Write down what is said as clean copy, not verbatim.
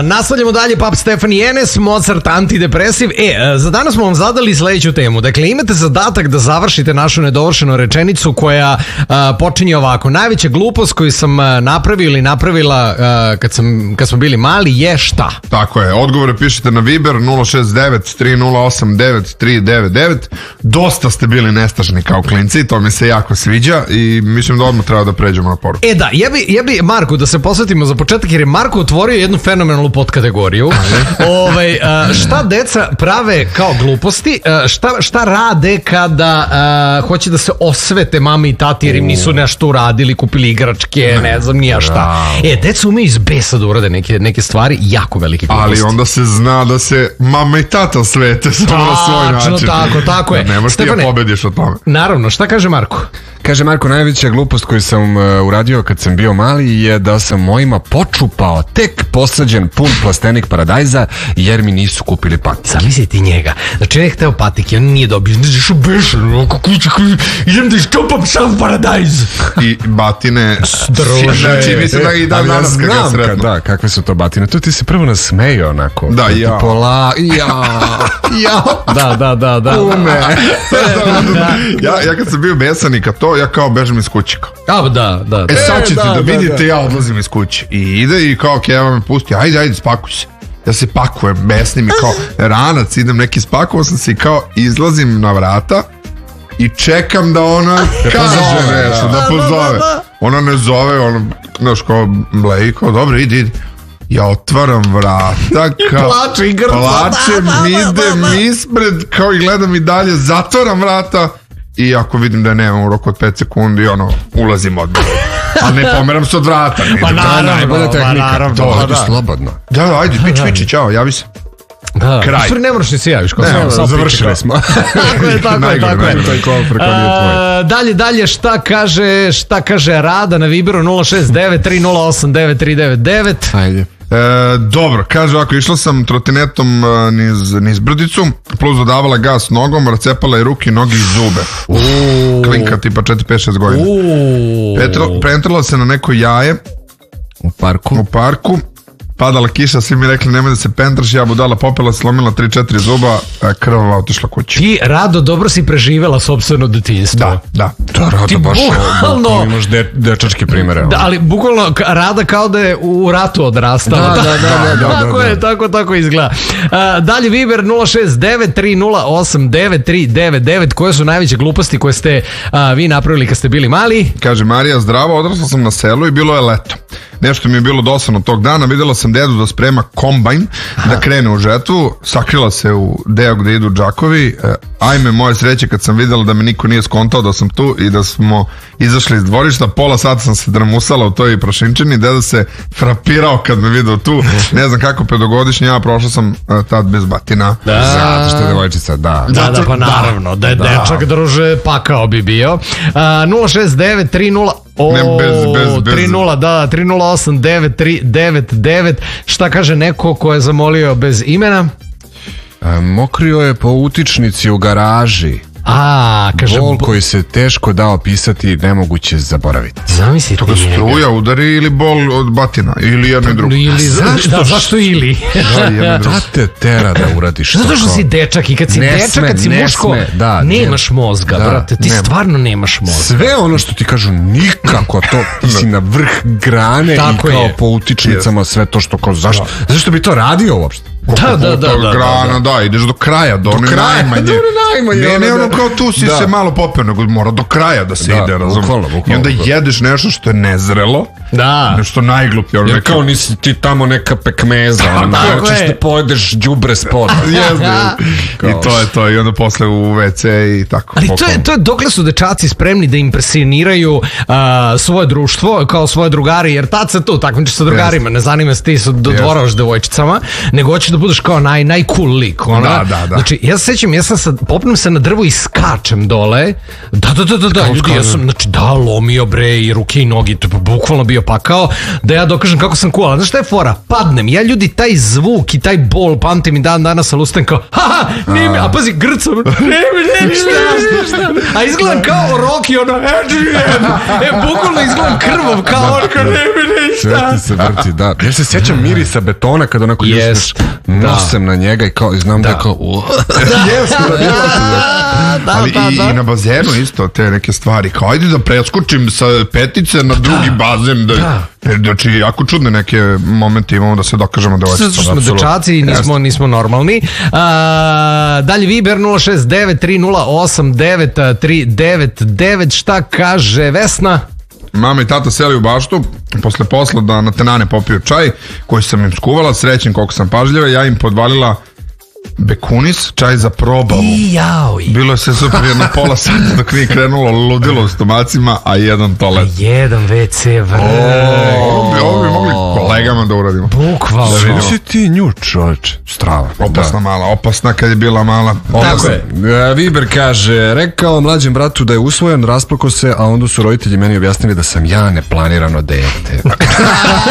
Nastavljamo dalje, Pap Stefani Enes, Mozart antidepresiv. Za danas smo vam zadali sledeću temu. Dakle, imate zadatak da završite našu nedovršenu rečenicu koja počinje ovako. Najveća glupost koju sam napravio ili napravila kad smo bili mali je šta? Tako je, odgovore pišete na Viber 069-308-9399. Dosta ste bili nestašni kao klinci, to mi se jako sviđa i mislim da odmah treba da pređemo na poruku. Da, ja bi Marku, da se posvetimo za početak, jer je Marko otvorio jednu fenomenalnu podkategoriju. Šta deca prave kao gluposti, šta rade kada hoće da se osvete mami i tati jer im nisu nešto uradili, kupili igračke, ne znam nija šta. Deca umeju iz besa da urade neke stvari, jako velike gluposti. Ali onda se zna da se mama i tata svete samo na svoj način. Tako je. Ne možeš ti ja pobediš od tome. Naravno, šta kaže Marko? Kaže Marko, najveća glupost koju sam uradio kad sam bio mali je da sam mojima počupao tek posađen pun plastenik paradajza jer mi nisu kupili patike. Zamisli ti njega. Znači, on je hteo patike, on nije dobio. Idem da iščupam sam paradajz. I batine. Znači, mislim da i dan danas kad ga sretno. Da, kakve su to batine. To ti se prvo nasmejo onako. Da, ja. Da. Ume. Ja kad sam bio besan i kad to, ja kao bežem iz kuće. Da. Sad ćete da vidite, ja odlazim iz kuće. I ide i kao Keva me pusti, ajde, spakuj se. Ja se pakujem, besnim i kao ranac, idem neki, spakuo sam se i kao izlazim na vrata i čekam da ona kaže nešto, da pozove. Ona ne zove, ona, znaš, kao bleji, kao dobro, idi. Ja otvaram vrata, kao plačem, idem ispred, kao i gledam i dalje, zatvaram vrata i ako vidim da nemam u roku od 5 sekundi, ulazim odmah. Ali ne pomeram se od vrata. Pa naravno. Ajde slobodno. Da, ajde, piči, čao, javi se. Kraj. Ne moraš ni se javiš. Završili smo. Tako je. Dalje, šta kaže Rada na Viberu 069-308-9399. Ajde. Dobro, kaže ovako, išla sam trotinetom niz brdicu, plus dodavala gas nogom, racepala je ruke, noge i zube. Klinka tipa 4-5-6 godina. Preentrala se na neko jaje u parku. Padala kiša, svi mi rekli nemoj da se pentraš, ja budala popela, slomila 3-4 zuba, krvava otišla kući. Ti, Rado, dobro si preživela sopstveno detinjstvo. Da. To Rado baš imaš dečačke primere. Da, ali bukvalno Rada kao da je u ratu odrastala. Da. Tako izgleda. Dalje Viber 069-308-9399. Koje su najveće gluposti koje ste vi napravili kad ste bili mali? Kaže Marija, zdravo, odrasla sam na selu i bilo je leto. Nešto mi je bilo dosadno tog dana, videla sam dedu da sprema kombajn, da krene u žetvu, sakrila se u deo gde idu džakovi, ajme moje sreće kad sam videla da me niko nije skontao da sam tu i da smo izašli iz dvorišta, pola sata sam se dramusala u toj prašinčini, deda se frapirao kad me vidio tu, ne znam kako pedogodišnji, ja prošla sam tad bez batina. Zato što je devojčica, da, pa naravno, da je dečak, druže, pakao bi bio. 069-30 308-9399. Šta kaže neko ko je zamolio bez imena? Mokrio je po utičnici u garaži. Kaže bol koji se teško da opisati, nemoguće zaboraviti. Zamisli to ga struja udari ili bol od batina ili jedno i drugo. Zašto ili? Da te tera da uradiš to. Zato što si dečak i kad si dečak, kad si muško, nemaš mozga, brate, ti stvarno nemaš mozga. Sve ono što ti kažu nikako to, ti si na vrh grane i kao po utičnicama sve to što kao zašto bi to radio uopšte? Da, ideš do kraja, do one najmanje. Ne ono kao tu si se malo popeo, nego mora do kraja da se ide, razumiješ? I onda jedeš nešto što je nezrelo, nešto najgluplje. Jer kao nisi ti tamo neka pekmeza, hoćeš da pojedeš đubre spod. I to je to, i onda posle u WC i tako. Ali to je dokle su dečaci spremni da impresioniraju svoje društvo, kao svoje drugari, jer tad se tu takmičiš sa drugarima, ne zanima se ti se dodvoravaš devojčicama, nego hoćeš da budeš kao najcool lik. Ona. Da. Znači, ja se sećam, popnem se na drvo i skačem dole. Da, ljudi, ja sam, znači, lomio bre i ruke i nogi, to bukvalno bio pakao, da ja dokažem kako sam cool. Znaš šta je fora? Padnem, ja ljudi, taj zvuk i taj bol, pamtim i dan danas, ali ustajem kao, nije mi, a pazi, grcam, nije mi šta. A izgledam kao Rocky, ono, bukvalno izgledam krvav, kao on, kao nije mi ništa. Sve ti se vrti, da. Ja se sjećam mirisa betona kad onako jusneš nosem na njega i kao, znam da je kao, ali i na bazenu isto te neke stvari, kao ajde da preskočim sa petice na drugi bazen, znači jako čudne neke momente imamo da se dokažemo da ovo smo dečaci i nismo normalni. Dalje Viber 06930899399. Šta kaže Vesna? Mama i tata seli u baštu posle posla da na tenane popiju čaj koji sam im skuvala, srećem koliko sam pažljiva, ja im podvalila bekunis, čaj za probavu. Bilo je sve super, jedno pola sata dok nije krenulo ludilo u stomacima, a jedan toalet. Jedan WC Ovo bi mogli kolegama da uradimo. Bukvalno. Što si ti nju, čovječ? Strava. Opasna mala, opasna kad je bila mala. Tako je. Viber kaže, rekao mlađem bratu da je usvojen, rasplako se, a onda su roditelji meni objasnili da sam ja neplanirano dete.